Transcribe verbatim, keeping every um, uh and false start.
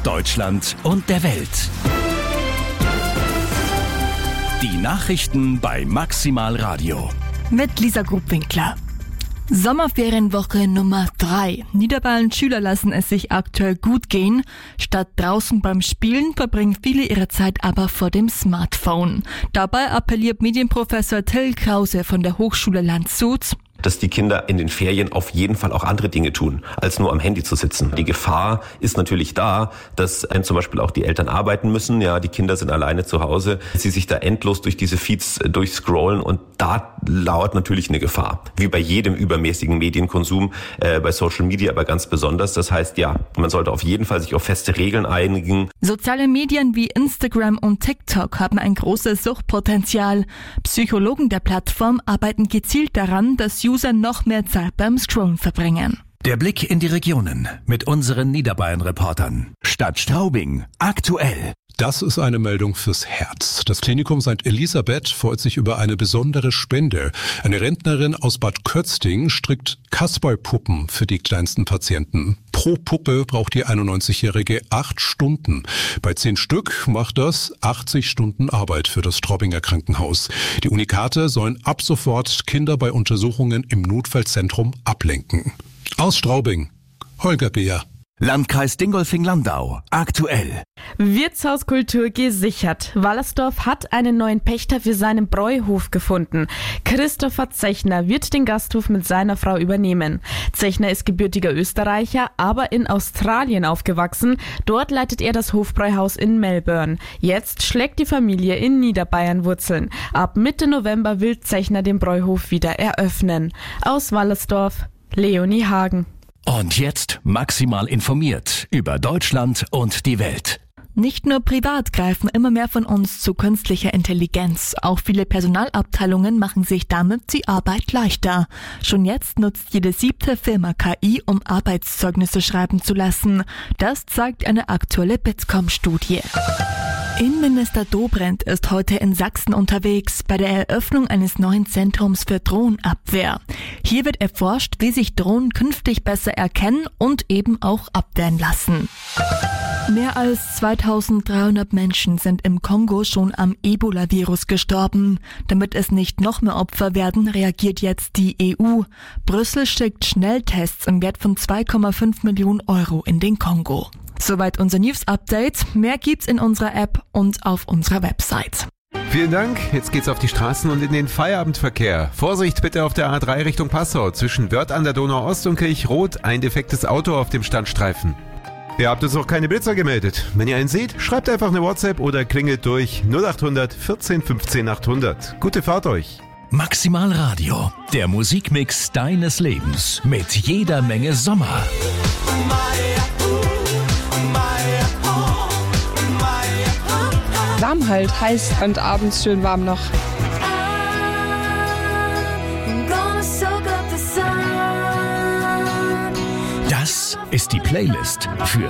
Deutschland und der Welt. Die Nachrichten bei Maximal Radio. Mit Lisa Grubwinkler. Sommerferienwoche Nummer drei. Niederbayern Schüler lassen es sich aktuell gut gehen. Statt draußen beim Spielen verbringen viele ihre Zeit aber vor dem Smartphone. Dabei appelliert Medienprofessor Till Krause von der Hochschule Landshut, dass die Kinder in den Ferien auf jeden Fall auch andere Dinge tun, als nur am Handy zu sitzen. Die Gefahr ist natürlich da, dass zum Beispiel auch die Eltern arbeiten müssen. Ja, die Kinder sind alleine zu Hause. Sie sich da endlos durch diese Feeds durchscrollen und da lauert natürlich eine Gefahr. Wie bei jedem übermäßigen Medienkonsum, äh, bei Social Media aber ganz besonders. Das heißt, ja, man sollte auf jeden Fall sich auf feste Regeln einigen. Soziale Medien wie Instagram und TikTok haben ein großes Suchtpotenzial. Psychologen der Plattform arbeiten gezielt daran, dass User noch mehr Zeit beim Scrollen verbringen. Der Blick in die Regionen mit unseren Niederbayern-Reportern. Stadt Straubing, aktuell. Das ist eine Meldung fürs Herz. Das Klinikum Sankt Elisabeth freut sich über eine besondere Spende. Eine Rentnerin aus Bad Kötzting strickt Kasperlpuppen für die kleinsten Patienten. Pro Puppe braucht die einundneunzigjährige acht Stunden. Bei zehn Stück macht das achtzig Stunden Arbeit für das Straubinger Krankenhaus. Die Unikate sollen ab sofort Kinder bei Untersuchungen im Notfallzentrum ablenken. Aus Straubing, Holger Beer. Landkreis Dingolfing-Landau, aktuell. Wirtshauskultur gesichert. Wallersdorf hat einen neuen Pächter für seinen Bräuhof gefunden. Christopher Zechner wird den Gasthof mit seiner Frau übernehmen. Zechner ist gebürtiger Österreicher, aber in Australien aufgewachsen. Dort leitet er das Hofbräuhaus in Melbourne. Jetzt schlägt die Familie in Niederbayern Wurzeln. Ab Mitte November will Zechner den Bräuhof wieder eröffnen. Aus Wallersdorf, Leonie Hagen. Und jetzt maximal informiert über Deutschland und die Welt. Nicht nur privat greifen immer mehr von uns zu künstlicher Intelligenz. Auch viele Personalabteilungen machen sich damit die Arbeit leichter. Schon jetzt nutzt jede siebte Firma K I, um Arbeitszeugnisse schreiben zu lassen. Das zeigt eine aktuelle Bitkom-Studie. Innenminister Dobrindt ist heute in Sachsen unterwegs bei der Eröffnung eines neuen Zentrums für Drohnenabwehr. Hier wird erforscht, wie sich Drohnen künftig besser erkennen und eben auch abwehren lassen. Mehr als zweitausenddreihundert Menschen sind im Kongo schon am Ebola-Virus gestorben. Damit es nicht noch mehr Opfer werden, reagiert jetzt die E U. Brüssel schickt Schnelltests im Wert von zwei Komma fünf Millionen Euro in den Kongo. Soweit unser News-Update. Mehr gibt's in unserer App und auf unserer Website. Vielen Dank. Jetzt geht's auf die Straßen und in den Feierabendverkehr. Vorsicht bitte auf der A drei Richtung Passau. Zwischen Wörth an der Donau-Ost und Kirchrot ein defektes Auto auf dem Standstreifen. Ihr habt uns noch keine Blitzer gemeldet. Wenn ihr einen seht, schreibt einfach eine WhatsApp oder klingelt durch null acht hundert vierzehn fünfzehn achthundert. Gute Fahrt euch. Maximal Radio, der Musikmix deines Lebens mit jeder Menge Sommer. Warm halt, heiß und abends schön warm noch. Das ist die Playlist für